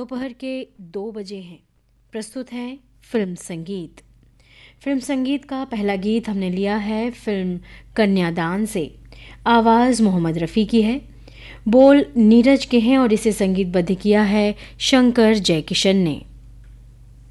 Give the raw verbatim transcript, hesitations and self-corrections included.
दोपहर के दो बजे हैं। प्रस्तुत है फिल्म संगीत। फिल्म संगीत का पहला गीत हमने लिया है फिल्म कन्यादान से। आवाज़ मोहम्मद रफ़ी की है, बोल नीरज के हैं और इसे संगीतबद्ध किया है शंकर जयकिशन ने।